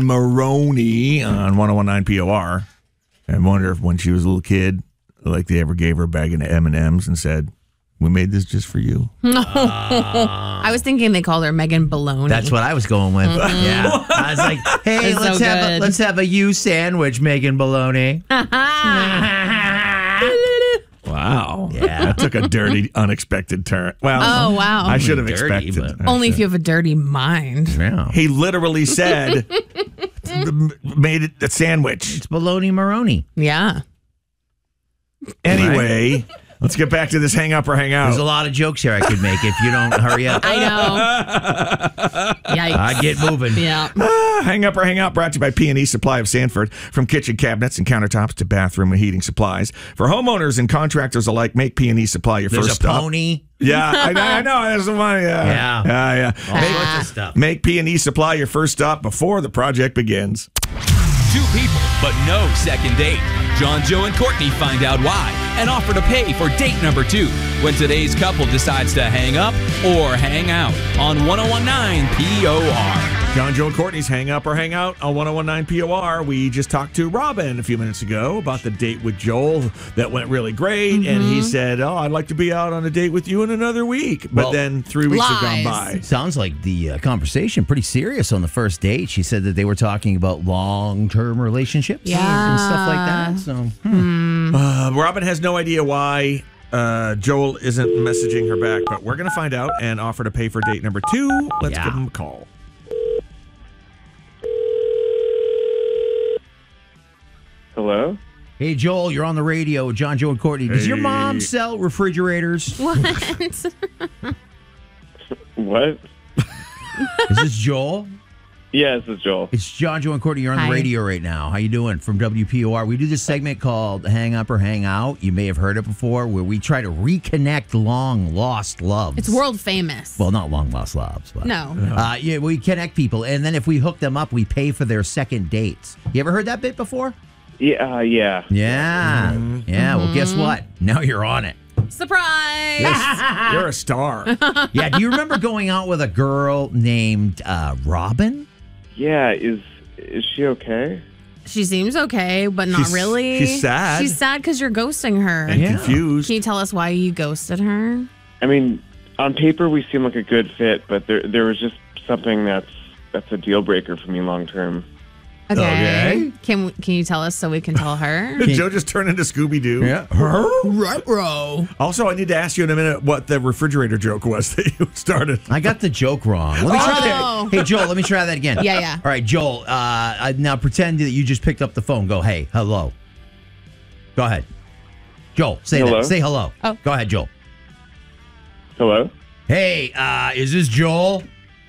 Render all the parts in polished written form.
Maroney on 101.9 POR. I wonder if when she was a little kid, like they ever gave her a bag of M&Ms and said, "We made this just for you." I was thinking they called her Megan Baloney. That's what I was going with. Yeah. I was like, hey, let's have a you sandwich, Megan Baloney. Wow. Yeah. That took a dirty, unexpected turn. Well, Oh, wow. I should have Dirty, expected. but- Only if you have a dirty mind. Yeah. He literally said, made it a sandwich. It's Baloney Maroney. Yeah. Anyway, let's get back to this hang up or hang out. There's a lot of jokes here I could make if you don't hurry up. I know. Yikes. I get moving. Yeah. Hang up or hang out brought to you by P&E Supply of Sanford. From kitchen cabinets and countertops to bathroom and heating supplies. For homeowners and contractors alike, make P&E Supply your There's first a stop. pony. Yeah, I know. That's the one. Yeah. Yeah. All sorts of stuff. Make P&E Supply your first stop before the project begins. Two people, but no second date. John, Joe, and Courtney find out why and offer to pay for date number 2 when today's couple decides to hang up or hang out on 101.9 POR. John, Joe, and Courtney's Hang Up or Hang Out on 101.9 POR. We just talked to Robin a few minutes ago about the date with Joel that went really great. And he said, I'd like to be out on a date with you in another week. But Well, then 3 weeks have gone lies. by. Sounds like the conversation pretty serious on the first date. She said that they were talking about long-term relationships and stuff like that. So, Robin has no idea why Joel isn't messaging her back, but we're going to find out and offer to pay for date number 2. Let's Yeah. give him a call. Hello? hey, Joel, you're on the radio with John, Joe, and Courtney. Does your Hey. mom sell refrigerators? What? What? Is this Joel? Yeah, this is Joel. It's John, Joe, and Courtney. You're on Hi. the radio right now. How you doing? From WPOR. We do this segment called Hang Up or Hang Out. You may have heard it before, where we try to reconnect long-lost loves. It's world famous. Well, not long-lost loves, but... No. Yeah, we connect people, and then if we hook them up, we pay for their second dates. You ever heard that bit before? Yeah, yeah. Yeah. Yeah, well, guess what? Now you're on it. Surprise! You're a star. Yeah, do you remember going out with a girl named Robin? Yeah, is she okay? She seems okay, but not She's- really. she's sad. She's sad because you're ghosting her. And Yeah. confused. Can you tell us why you ghosted her? I mean, on paper we seem like a good fit, but there was just something that's a deal breaker for me long term. Okay. Can you tell us so we can tell her? Did Joe just turn into Scooby-Doo? Her? Ruh-roh. Also, I need to ask you in a minute what the refrigerator joke was that you started. I got the joke wrong. Let me try Oh. that. Hey, Joel, let me try that again. Yeah, yeah. All right, Joel, now pretend that you just picked up the phone. Go, hey, hello. Go ahead. Joel, say Hello? that. Say hello. Oh. Go ahead, Joel. Hello? Hey, is this Joel?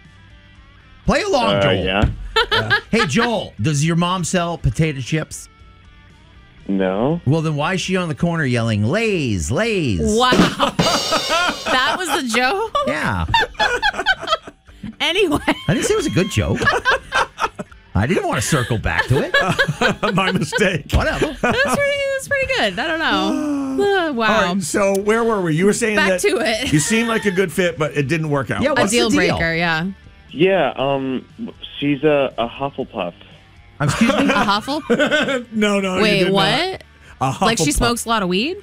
Play along, Joel. Yeah. Hey, Joel, does your mom sell potato chips? No. Well, then why is she on the corner yelling, Lay's, Lay's? Wow. That was the joke? Yeah. Anyway. I didn't say it was a good joke. I didn't want to circle back to it. My mistake. Whatever. That's pretty good. I don't know. Wow. All right, so where were we? You were saying Back that to it. you seemed like a good fit, but it didn't work out. Yeah, A what's the deal deal? breaker, yeah. Yeah, she's a Hufflepuff. Excuse me? A Huffle? No, you Wait, did what? not. A Like she Hufflepuff. smokes a lot of weed?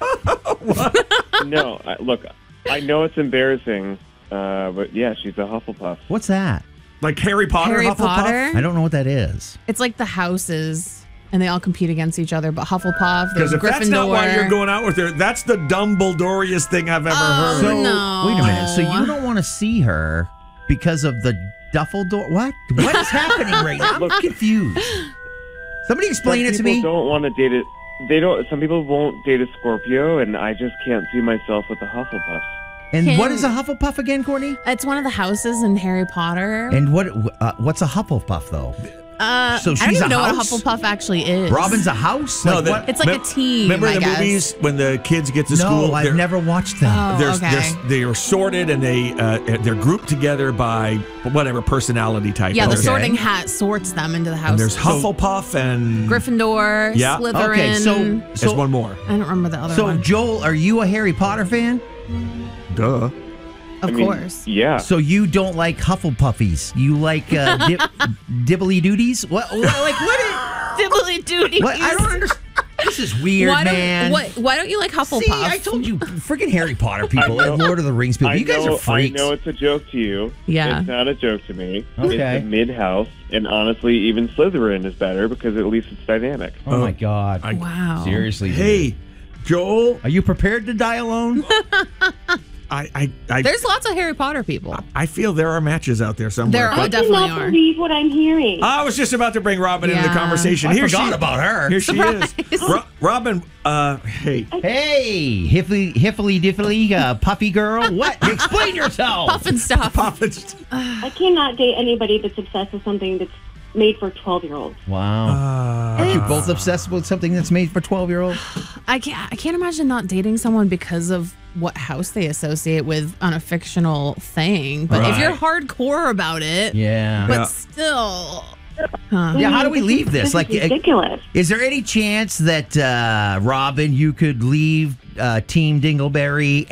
No, look, I know it's embarrassing, but yeah, she's a Hufflepuff. What's that? Like Harry Potter, Harry Hufflepuff? Potter? I don't know what that is. It's like the houses, and they all compete against each other. But Hufflepuff, Because there's if Gryffindor. that's not why you're going out with her, that's the Dumbledoriest thing I've ever heard. So, no. wait a minute. So you don't want to see her because of the Duffeldoor? What? What is happening right now? I'm confused. Somebody explain it to Some me. people don't want to date it. They don't. Some people won't date a Scorpio, and I just can't see myself with a Hufflepuff. And Can- what is a Hufflepuff again, Courtney? It's one of the houses in Harry Potter. And what's a Hufflepuff though? So I don't she's even a know house? what a Hufflepuff actually is. Robin's a house? No, Like, that- what? It's like a team, Remember I the guess. movies when the kids get to No, school? I've they're- never watched them. Oh, okay. They are sorted and they're grouped together by whatever personality type. Yeah, the Okay. sorting hat sorts them into the house. And there's Hufflepuff and Gryffindor, Yeah. Slytherin. Okay, There's one more. I don't remember the other So one. Joel, are you a Harry Potter fan? Duh. Of course. Yeah. So you don't like Hufflepuffies? You like dibbly dooties? What? Dibbly doody. What? I don't understand. This is weird, man. Why don't you like Hufflepuff? See, I told you, freaking Harry Potter people and Lord of the Rings people. You guys are freaks. I know it's a joke to you. Yeah. It's not a joke to me. Okay. It's a mid-house, and honestly, even Slytherin is better because at least it's dynamic. Oh my God! Wow. Seriously, dude. Hey, Joel, Are you prepared to die alone? There's lots of Harry Potter people. I feel there are matches out there somewhere. There but- are, definitely I cannot are. believe what I'm hearing. I was just about to bring Robin into the Yeah. conversation. I forgot about her. Here she is. Surprise. Robin, hey. Hey, hiffly diffly, puffy girl. What? Explain yourself. Puff and stuff. I cannot date anybody that's obsessed with something that's made for 12-year-olds. Wow. Are you both obsessed with something that's made for 12-year-olds? I can't imagine not dating someone because of what house they associate with on a fictional thing. But if you're hardcore about it, Yeah. but still. Yeah, how do we leave this? This Like, is ridiculous. is there any chance that Robin, you could leave Team Dingleberry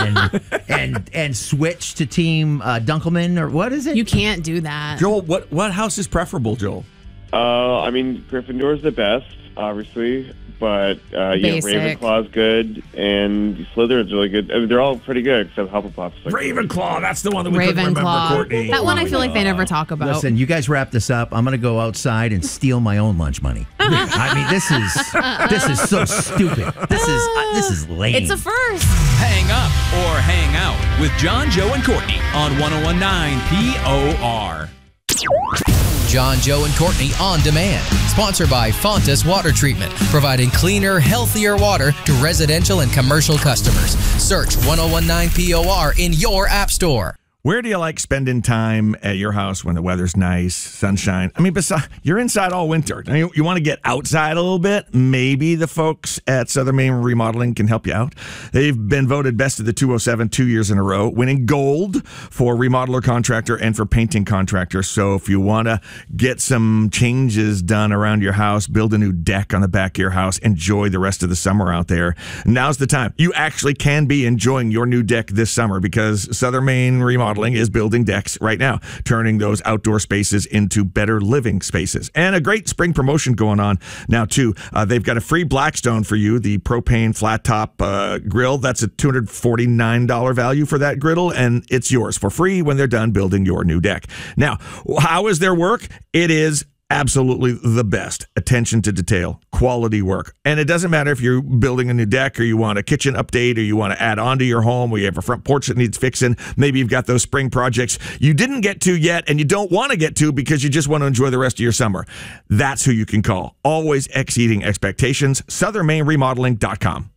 and switch to Team Dunkelman, or what is it? You can't do that. Joel, what house is preferable, Joel? I mean, Gryffindor's the best, obviously, but Basic. Ravenclaw's good, and Slytherin's really good. I mean, they're all pretty good except Hufflepuff's. Like, Ravenclaw, that's the one that we couldn't remember, Courtney. That one I feel like they never talk about. Listen, you guys wrap this up. I'm going to go outside and steal my own lunch money. I mean, this is so stupid. This is lame. It's a first. Hang up or hang out with John, Joe, and Courtney on 1019 POR. John, Joe, and Courtney On Demand. Sponsored by Fontas Water Treatment, providing cleaner, healthier water to residential and commercial customers. Search 1019 POR in your app store. Where do you like spending time at your house when the weather's nice, sunshine? I mean, you're inside all winter. You want to get outside a little bit? Maybe the folks at Southern Maine Remodeling can help you out. They've been voted best of the 207 2 years in a row, winning gold for remodeler contractor and for painting contractor. So if you want to get some changes done around your house, build a new deck on the back of your house, enjoy the rest of the summer out there, now's the time. You actually can be enjoying your new deck this summer because Southern Maine Remodeling is building decks right now, turning those outdoor spaces into better living spaces. And a great spring promotion going on now, too. They've got a free Blackstone for you, the propane flat top grill. That's a $249 value for that griddle, and it's yours for free when they're done building your new deck. Now, how is their work? It is absolutely the best. Attention to detail, quality work. And it doesn't matter if you're building a new deck or you want a kitchen update or you want to add on to your home or you have a front porch that needs fixing. Maybe you've got those spring projects you didn't get to yet and you don't want to get to because you just want to enjoy the rest of your summer. That's who you can call. Always exceeding expectations. SouthernMaineRemodeling.com.